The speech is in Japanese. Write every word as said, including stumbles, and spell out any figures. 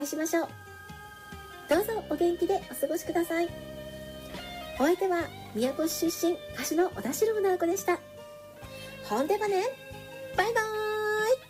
お会いしましょう。どうぞお元気でお過ごしください。お相手は宮古市出身歌手の小田代直子でした。ほんではね、バイバーイ。